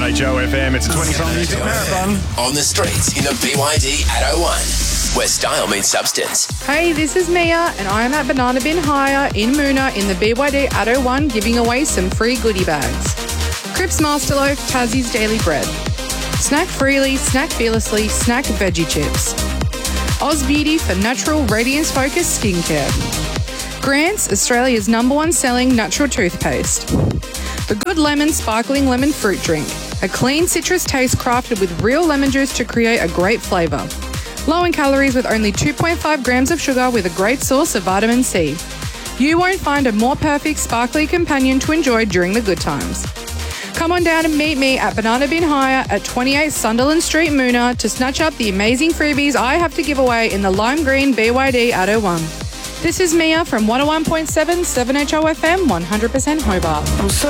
7HO FM, it's a 20-song music marathon. On the streets in the BYD at 01, where style meets substance. Hey, this is Mia, and I am at Banana Bin Hire in Moona in the BYD at 01 giving away some free goodie bags. Cripps Master Loaf, Tassie's Daily Bread. Snack freely, snack fearlessly, snack veggie chips. Oz Beauty for natural, radiance-focused skincare. Grant's, Australia's #1 selling natural toothpaste. The Good Lemon Sparkling Lemon Fruit Drink. A clean citrus taste crafted with real lemon juice to create a great flavour. Low in calories with only 2.5 grams of sugar with a great source of vitamin C. You won't find a more perfect sparkly companion to enjoy during the good times. Come on down and meet me at Banana Bin Hire at 28 Sunderland Street, Moona, to snatch up the amazing freebies I have to give away in the lime green BYD at 01. This is Mia from 101.7 7HO FM 100% Hobart.